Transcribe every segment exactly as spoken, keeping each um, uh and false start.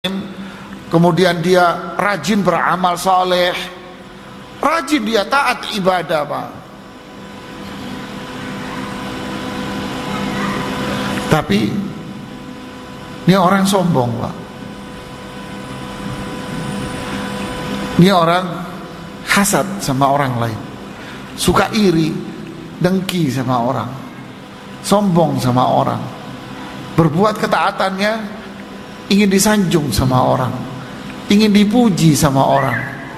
kemudian dia rajin beramal soleh, rajin dia taat ibadah, Pak. Tapi ini orang sombong, Pak. Ini orang hasad sama orang lain, suka iri, dengki sama orang, sombong sama orang. Berbuat ketaatannya ingin disanjung sama orang, ingin dipuji sama orang.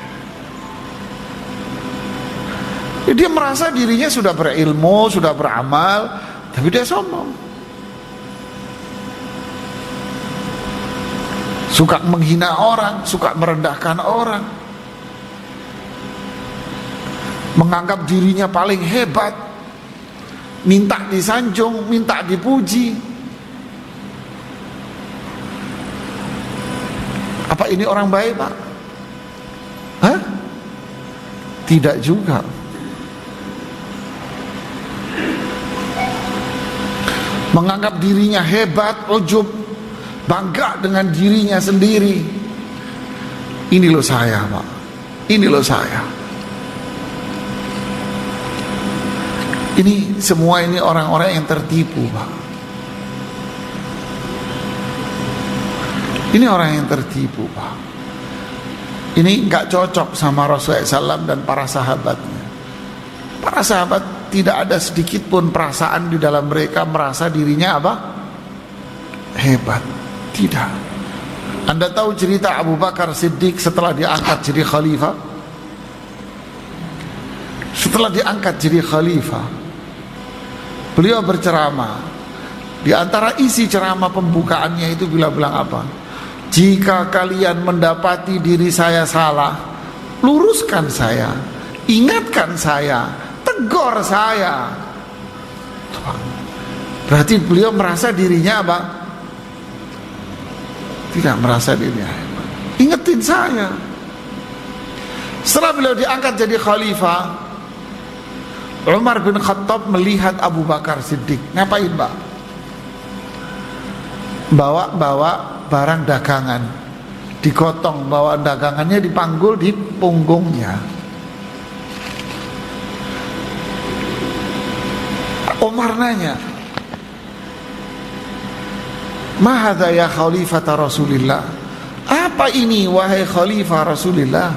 Dia merasa dirinya sudah berilmu, sudah beramal, tapi dia sombong. Suka menghina orang, suka merendahkan orang, menganggap dirinya paling hebat, minta disanjung, minta dipuji. Apa ini orang baik, Pak? Hah? Tidak juga. Menganggap dirinya hebat, ujub, bangga dengan dirinya sendiri. Ini loh saya, Pak. Ini loh saya. Ini semua ini orang-orang yang tertipu, Pak. Ini orang yang tertipu, Pak. Ini gak cocok sama Rasulullah shallallahu alaihi wasallam dan para sahabatnya. Para sahabat tidak ada sedikit pun perasaan di dalam mereka merasa dirinya apa? Hebat. Tidak. Anda tahu cerita Abu Bakar Siddiq setelah diangkat jadi khalifah? Setelah diangkat jadi khalifah, beliau berceramah. Di antara isi ceramah pembukaannya itu bilang-bilang apa? Jika kalian mendapati diri saya salah, luruskan saya, ingatkan saya, tegur saya. Berarti beliau merasa dirinya apa? Tidak merasa dirinya hebat. Ingetin saya. Setelah beliau diangkat jadi khalifah, Umar bin Khattab melihat Abu Bakar Siddiq. Ngapain, Pak? Bawa-bawa barang dagangan, digotong, bawa dagangannya dipanggul di punggungnya. Umar nanya, "Ma hadza ya khalifata Rasulillah?" Apa ini wahai khalifah Rasulillah?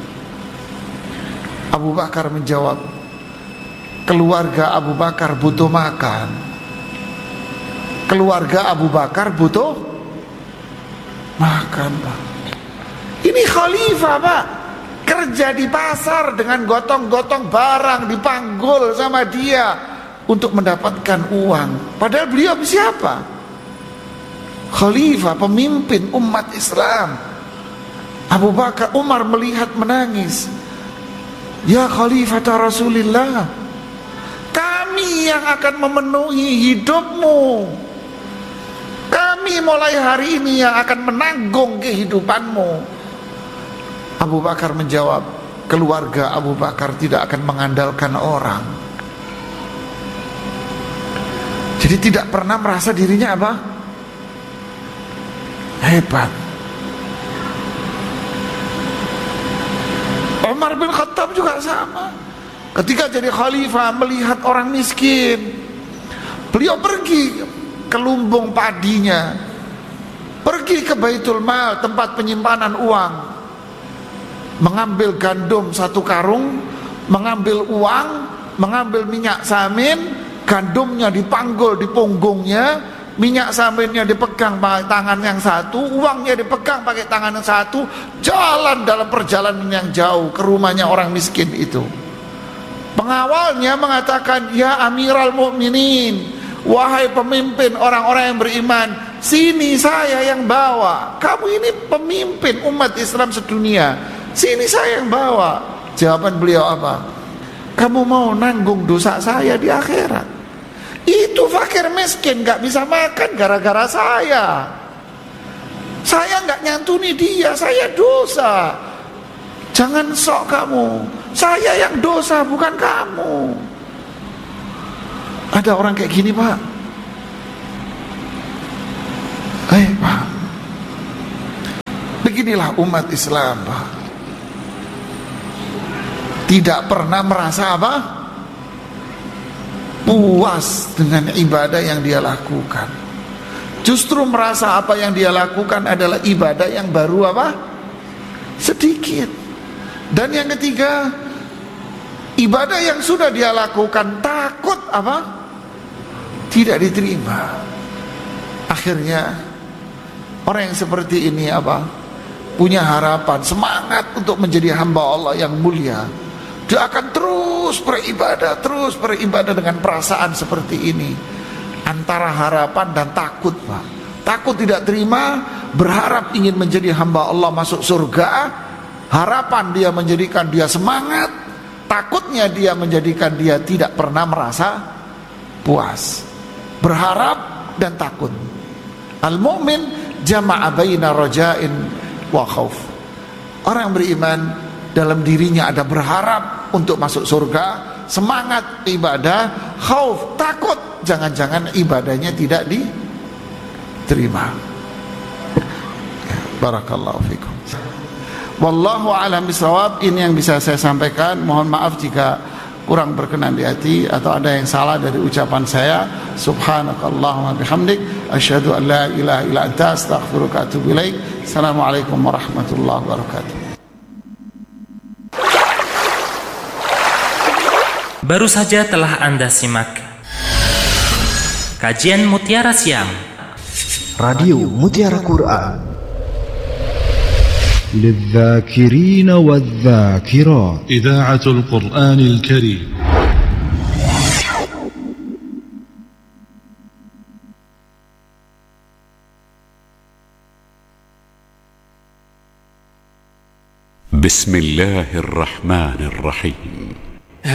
Abu Bakar menjawab, keluarga Abu Bakar butuh makan. Keluarga Abu Bakar butuh makan, Pak. Ini khalifah, Pak, kerja di pasar dengan gotong-gotong barang, dipanggul sama dia untuk mendapatkan uang. Padahal beliau siapa? Khalifah, pemimpin umat Islam. Abu Bakar, Umar melihat menangis. Ya khalifah Rasulillah, kami yang akan memenuhi hidupmu. Kami mulai hari ini yang akan menanggung kehidupanmu. Abu Bakar menjawab, keluarga Abu Bakar tidak akan mengandalkan orang. Jadi tidak pernah merasa dirinya apa? Hebat. Umar bin Khattab juga sama. Ketika jadi khalifah melihat orang miskin, beliau pergi ke lumbung padinya, pergi ke Baitul Mal, tempat penyimpanan uang, mengambil gandum satu karung, mengambil uang, mengambil minyak samin, gandumnya dipanggul di punggungnya, minyak saminnya dipegang pakai tangan yang satu, uangnya dipegang pakai tangan yang satu, jalan dalam perjalanan yang jauh ke rumahnya orang miskin itu. Pengawalnya mengatakan, ya Amiral Mukminin, wahai pemimpin orang-orang yang beriman, sini saya yang bawa. Kamu ini pemimpin umat Islam sedunia, sini saya yang bawa. Jawaban beliau apa? Kamu mau nanggung dosa saya di akhirat? Itu fakir miskin gak bisa makan gara-gara saya. Saya gak nyantuni dia, saya dosa. Jangan sok kamu, saya yang dosa bukan kamu. Ada orang kayak gini, Pak. Eh, Pak, Beginilah umat Islam, Pak. Tidak pernah merasa apa? Puas dengan ibadah yang dia lakukan. Justru merasa apa yang dia lakukan adalah ibadah yang baru apa? Sedikit. Dan yang ketiga, ibadah yang sudah dia lakukan takut apa? Tidak diterima. Akhirnya orang yang seperti ini apa? Punya harapan, semangat untuk menjadi hamba Allah yang mulia. Dia akan terus beribadah, terus beribadah dengan perasaan seperti ini. Antara harapan dan takut, Pak. Takut tidak terima, berharap ingin menjadi hamba Allah masuk surga. Harapan dia menjadikan dia semangat, takutnya dia menjadikan dia tidak pernah merasa puas. Berharap dan takut. Al-mu'min jama'a baina raja'in wa khauf. Orang beriman dalam dirinya ada berharap untuk masuk surga, semangat ibadah, khauf, takut jangan-jangan ibadahnya tidak diterima. Barakallahu fikum. Wallahu a'lam bishawab. Ini yang bisa saya sampaikan. Mohon maaf jika kurang berkenan di hati atau ada yang salah dari ucapan saya. Subhanakallahumma bihamdik asyhadu an la ilaha illa anta astaghfiruka wa atubu ilaik. Assalamualaikum warahmatullahi wabarakatuh. Baru saja telah Anda simak kajian Mutiara Siang Radio Mutiara Quran للذاكرين والذاكرات إذاعة القرآن الكريم. بسم الله الرحمن الرحيم.